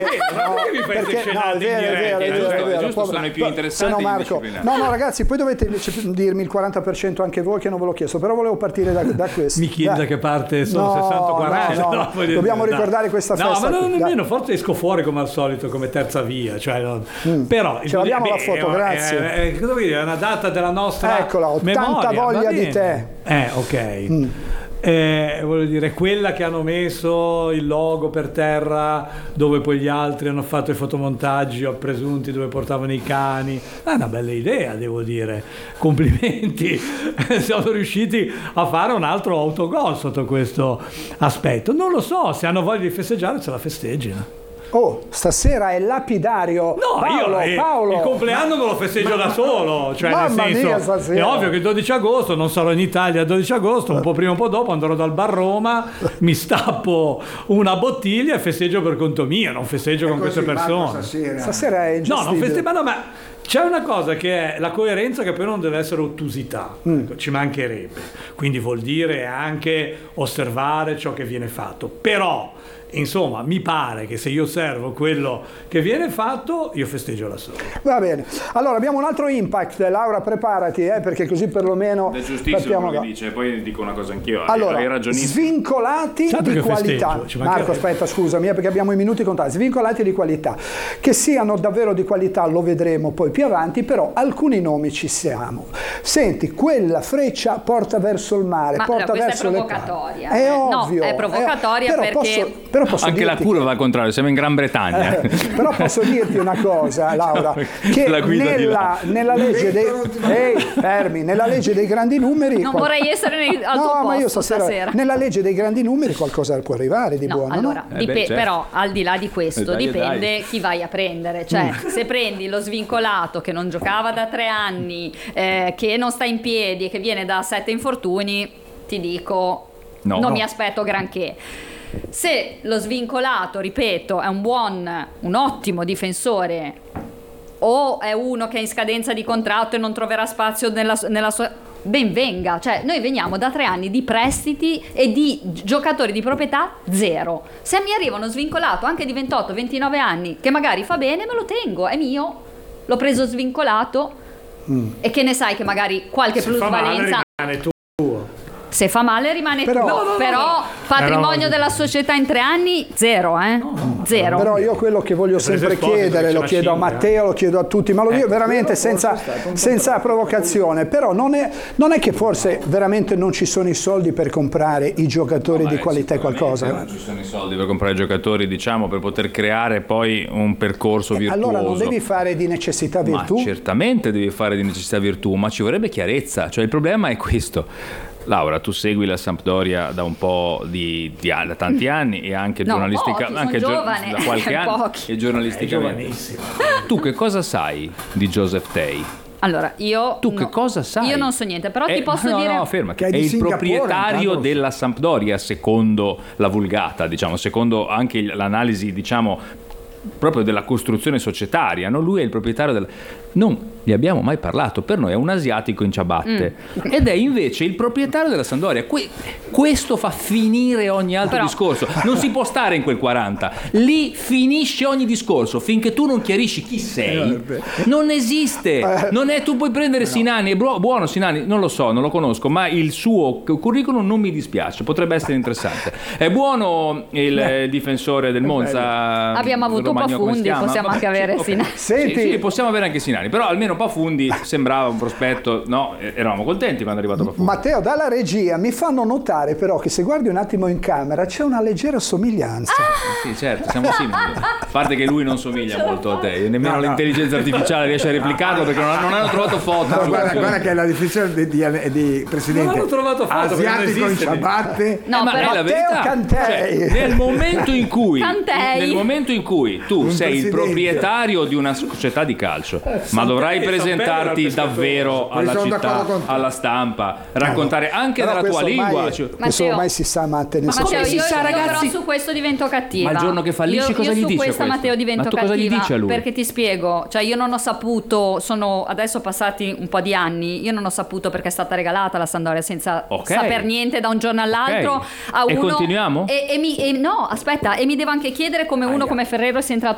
Perché mi fai queste scenate in diretta? Giusto, sono i più interessanti. No, ragazzi, poi dovete invece dirmi il 40% anche voi, che non ve l'ho chiesto, però volevo partire da questo. Mi chiedi da che parte sono 60-40. No, dobbiamo ricordare questa festa. No, ma non nemmeno, forse esco fuori come al solito, come terza via. Cioè, però ce l'abbiamo la foto, grazie. Cosa vuoi dire? È una data della nostra Eccola, ho memoria, tanta voglia di te. Ok. Voglio dire, quella che hanno messo il logo per terra dove poi gli altri hanno fatto i fotomontaggi o presunti dove portavano i cani, è una bella idea, devo dire, complimenti. Siamo riusciti a fare un altro autogol sotto questo aspetto. Non lo so, se hanno voglia di festeggiare ce la festeggino. Oh, stasera è lapidario. No, Paolo. Il compleanno me lo festeggio da solo. Cioè, Mamma nel senso, mia, è ovvio che il 12 agosto non sarò in Italia il 12 agosto, un po' prima o un po' dopo andrò dal bar Roma, mi stappo una bottiglia e festeggio per conto mio, non festeggio con queste persone. Stasera è ingestibile. Ma c'è una cosa che è la coerenza, che poi non deve essere ottusità, ci mancherebbe. Quindi vuol dire anche osservare ciò che viene fatto. Però insomma, mi pare che se io osservo quello che viene fatto, io festeggio da solo. Va bene. Allora, abbiamo un altro impact. Laura, preparati, perché così perlomeno... È giustissimo quello che dice. Poi dico una cosa anch'io. Allora, hai ragionissimo. Svincolati di qualità. Marco, aspetta, scusami, perché abbiamo i minuti contati. Svincolati di qualità. Che siano davvero di qualità lo vedremo poi più avanti, però alcuni nomi ci siamo. Senti, quella freccia porta verso il mare, porta verso le provocatoria. È ovvio. No, è provocatoria perché... Però posso anche la curva va al contrario, siamo in Gran Bretagna. Però posso dirti una cosa, Laura, che nella legge dei nella legge dei grandi numeri non vorrei essere al tuo posto, ma io stasera. Nella legge dei grandi numeri qualcosa può arrivare di buono. Allora, certo. Però al di là di questo dipende chi vai a prendere. Cioè, se prendi lo svincolato che non giocava da 3 anni, che non sta in piedi e che viene da 7 infortuni, ti dico non mi aspetto granché. Se lo svincolato, ripeto, è un ottimo difensore, o è uno che è in scadenza di contratto e non troverà spazio nella sua, ben venga. Cioè, noi veniamo da 3 anni di prestiti e di giocatori di proprietà zero. Se mi arriva uno svincolato anche di 28-29 anni che magari fa bene, me lo tengo, è mio, l'ho preso svincolato. E che ne sai che magari qualche plusvalenza se fa male rimane tuo, però patrimonio della società in 3 anni zero, zero. Però io quello che voglio sempre chiedere, lo chiedo a Matteo, lo chiedo a tutti, ma lo dico veramente senza provocazione, però non è che forse veramente non ci sono i soldi per comprare i giocatori di qualità e qualcosa. Non ci sono i soldi per comprare i giocatori, diciamo, per poter creare poi un percorso virtuoso. Allora non devi fare di necessità virtù? Ma certamente devi fare di necessità virtù, ma ci vorrebbe chiarezza, cioè il problema è questo. Laura, tu segui la Sampdoria da un po' da tanti anni e anche anche da qualche anno e giornalisticamente. Tu che cosa sai di Joseph Tei? Allora, che cosa sai? Io non so niente, però ti posso dire... No, ferma, che è il proprietario della Sampdoria, secondo la Vulgata, diciamo, secondo anche l'analisi, diciamo, proprio della costruzione societaria, no? Lui è il proprietario non gli abbiamo mai parlato, per noi è un asiatico in ciabatte ed è invece il proprietario della Sampdoria. Questo fa finire ogni altro discorso, non si può stare in quel 40, lì finisce ogni discorso finché tu non chiarisci chi sei. Non esiste, non è, tu puoi prendere Sinani, è buono Sinani, non lo so, non lo conosco, ma il suo curriculum non mi dispiace, potrebbe essere interessante. È buono il difensore del Monza, abbiamo avuto Pafundi, possiamo anche avere Sinani. Sì, possiamo avere anche Sinani, però almeno Pafundi sembrava un prospetto, no? Eravamo contenti quando è arrivato Pafundi. Matteo, dalla regia mi fanno notare però che se guardi un attimo in camera c'è una leggera somiglianza. Sì, certo, siamo simili. A parte che lui non somiglia molto a te, nemmeno l'intelligenza artificiale riesce a replicarlo perché non hanno trovato foto. Guarda che è la definizione di presidente. Non hanno trovato foto, asiatico in ciabatte. No, ma però è la verità. Cantei. Cioè, nel momento in cui tu sei il proprietario di una società di calcio, ma dovrai presentarti davvero alla città, alla stampa, raccontare anche della tua lingua. Questo ormai si sa, Matteo. Matteo, io però su questo divento cattiva. Ma il giorno che fallisci cosa gli dici? Io su questa, Matteo, divento cattiva. Cosa gli dici a lui? Perché ti spiego, cioè io non ho saputo, sono adesso passati un po' di anni, io non ho saputo perché è stata regalata la Sampdoria senza saper niente da un giorno all'altro a uno. E continuiamo? No, aspetta, e mi devo anche chiedere come uno come Ferrero sia entrato